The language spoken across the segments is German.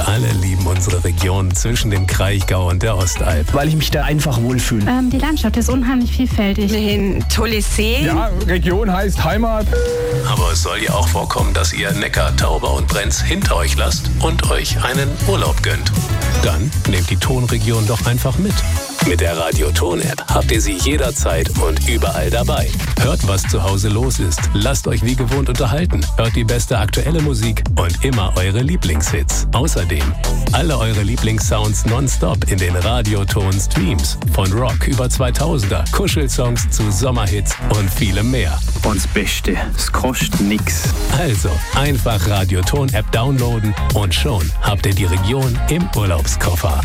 Wir alle lieben unsere Region zwischen dem Kraichgau und der Ostalb. Weil ich mich da einfach wohlfühle. Die Landschaft ist unheimlich vielfältig. Ein tolles See. Ja, Region heißt Heimat. Aber es soll ja auch vorkommen, dass ihr Neckar, Tauber und Brenz hinter euch lasst und euch einen Urlaub gönnt. Dann nehmt die Tonregion doch einfach mit. Mit der Radio Ton App habt ihr sie jederzeit und überall dabei. Hört, was zu Hause los ist. Lasst euch wie gewohnt unterhalten. Hört die beste aktuelle Musik und immer eure Lieblingshits. Außerdem alle eure Lieblingssounds nonstop in den Radio Ton Streams. Von Rock über 2000er, Kuschelsongs zu Sommerhits und vielem mehr. Und das Beste, es kostet nix. Also einfach Radio Ton App downloaden und schon habt ihr die Region im Urlaubskoffer.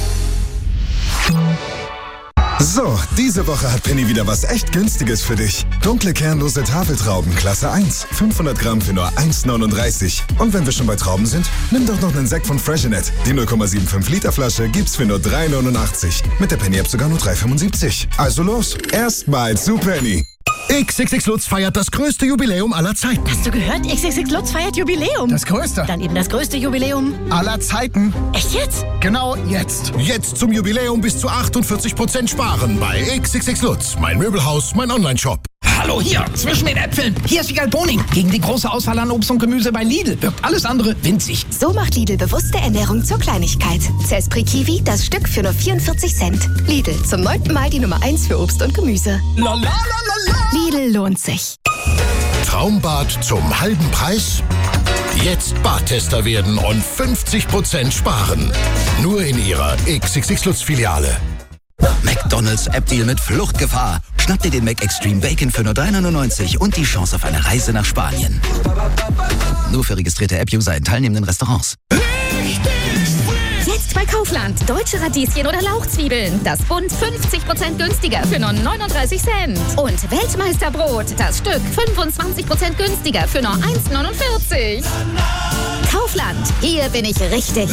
So, diese Woche hat Penny wieder was echt Günstiges für dich. Dunkle kernlose Tafeltrauben Klasse 1. 500 Gramm für nur 1,39. Und wenn wir schon bei Trauben sind, nimm doch noch einen Sekt von Freshenet. Die 0,75 Liter Flasche gibt's für nur 3,89. Mit der Penny App sogar nur 3,75. Also los, erstmal zu Penny. XXX Lutz feiert das größte Jubiläum aller Zeiten. Hast du gehört? XXX Lutz feiert Jubiläum. Das größte. Dann eben das größte Jubiläum aller Zeiten. Echt jetzt? Genau jetzt. Jetzt zum Jubiläum bis zu 48% sparen bei XXX Lutz. Mein Möbelhaus, mein Online-Shop. Hallo, hier, zwischen den Äpfeln. Hier ist Wiegald Boning. Gegen die große Auswahl an Obst und Gemüse bei Lidl wirkt alles andere winzig. So macht Lidl bewusste Ernährung zur Kleinigkeit. Zespri Kiwi, das Stück für nur 44 Cent. Lidl, zum 9. Mal die Nummer 1 für Obst und Gemüse. Lidl lohnt sich. Traumbad zum halben Preis? Jetzt Badtester werden und 50% sparen. Nur in Ihrer XXX Lutz Filiale. McDonald's App-Deal mit Fluchtgefahr. Schnapp dir den Mac Extreme Bacon für nur 3,99 und die Chance auf eine Reise nach Spanien. Nur für registrierte App-User in teilnehmenden Restaurants. Jetzt bei Kaufland. Deutsche Radieschen oder Lauchzwiebeln. Das Bund 50% günstiger für nur 39 Cent. Und Weltmeisterbrot. Das Stück 25% günstiger für nur 1,49. Kaufland. Hier bin ich richtig.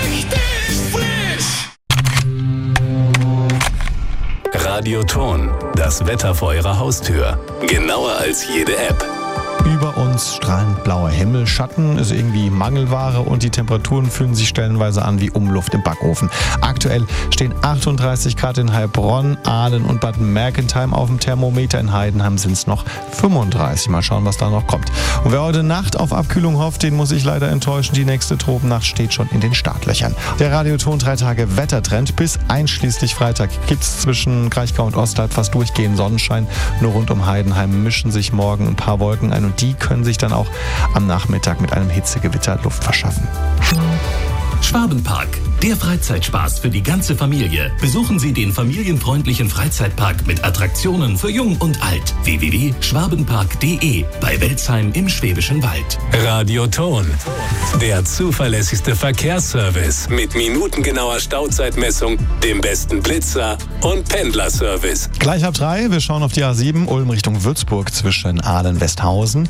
Radio Ton, das Wetter vor eurer Haustür. Genauer als jede App. Über uns strahlend blauer Himmel, Schatten ist irgendwie Mangelware und die Temperaturen fühlen sich stellenweise an wie Umluft im Backofen. Aktuell stehen 38 Grad in Heilbronn, Aalen und Bad Mergentheim auf dem Thermometer. In Heidenheim sind es noch 35. Mal schauen, was da noch kommt. Und wer heute Nacht auf Abkühlung hofft, den muss ich leider enttäuschen. Die nächste Tropennacht steht schon in den Startlöchern. Der Radioton 3 Tage Wettertrend bis einschließlich Freitag gibt es zwischen Kraichgau und Ostalb fast durchgehend Sonnenschein. Nur rund um Heidenheim mischen sich morgen ein paar Wolken ein und die können sich dann auch am Nachmittag mit einem Hitzegewitter Luft verschaffen. Schwabenpark, der Freizeitspaß für die ganze Familie. Besuchen Sie den familienfreundlichen Freizeitpark mit Attraktionen für Jung und Alt. www.schwabenpark.de bei Welzheim im Schwäbischen Wald. Radio Ton, der zuverlässigste Verkehrsservice mit minutengenauer Stauzeitmessung, dem besten Blitzer und Pendlerservice. Gleich ab 3, wir schauen auf die A7, Ulm Richtung Würzburg zwischen Aalen-Westhausen.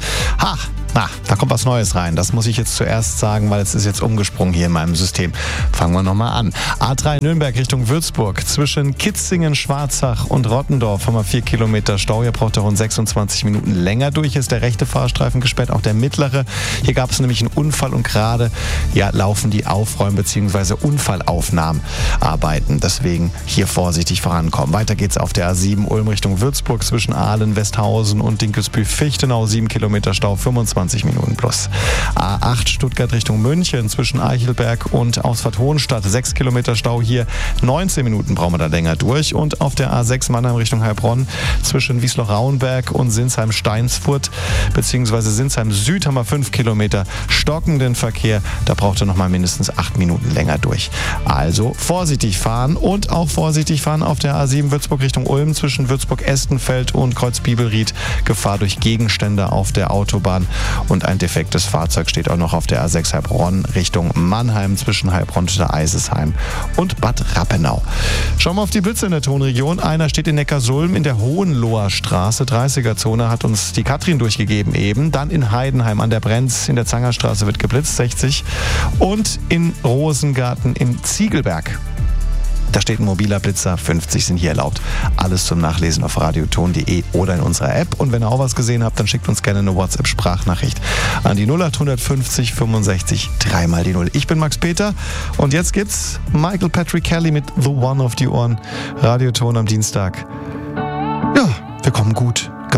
Da kommt was Neues rein. Das muss ich jetzt zuerst sagen, weil es ist jetzt umgesprungen hier in meinem System. Fangen wir nochmal an. A3 Nürnberg Richtung Würzburg. Zwischen Kitzingen, Schwarzach und Rottendorf haben wir 4 Kilometer Stau. Hier braucht er rund 26 Minuten länger durch. Hier ist der rechte Fahrstreifen gesperrt, auch der mittlere. Hier gab es nämlich einen Unfall und gerade laufen die Aufräumen- bzw. Unfallaufnahmenarbeiten. Deswegen hier vorsichtig vorankommen. Weiter geht's auf der A7 Ulm Richtung Würzburg zwischen Aalen, Westhausen und Dinkelsbühl-Fichtenau. 7 Kilometer Stau, 25 Minuten plus. A8 Stuttgart Richtung München zwischen Eichelberg und Ausfahrt-Hohenstadt. 6 Kilometer Stau hier. 19 Minuten brauchen wir da länger durch. Und auf der A6 Mannheim Richtung Heilbronn zwischen Wiesloch-Rauenberg und Sinsheim-Steinsfurt bzw. Sinsheim-Süd haben wir 5 Kilometer stockenden Verkehr. Da braucht ihr noch mal mindestens 8 Minuten länger durch. Also vorsichtig fahren und auch vorsichtig fahren auf der A7 Würzburg Richtung Ulm zwischen Würzburg-Estenfeld und Kreuzbibelried. Gefahr durch Gegenstände auf der Autobahn. Und ein defektes Fahrzeug steht auch noch auf der A6 Heilbronn Richtung Mannheim zwischen Heilbronn und Eisesheim und Bad Rappenau. Schauen wir auf die Blitze in der Tonregion. Einer steht in Neckarsulm in der Hohenloher Straße, 30er-Zone, hat uns die Katrin durchgegeben eben. Dann in Heidenheim an der Brenz in der Zangerstraße wird geblitzt, 60. Und in Rosengarten im Ziegelberg. Da steht ein mobiler Blitzer, 50 sind hier erlaubt. Alles zum Nachlesen auf radioton.de oder in unserer App. Und wenn ihr auch was gesehen habt, dann schickt uns gerne eine WhatsApp-Sprachnachricht an die 0850 65 3 mal die 0. Ich bin Max Peter und jetzt gibt's Michael Patrick Kelly mit The One auf die Ohren. Radioton am Dienstag. Ja, wir kommen gut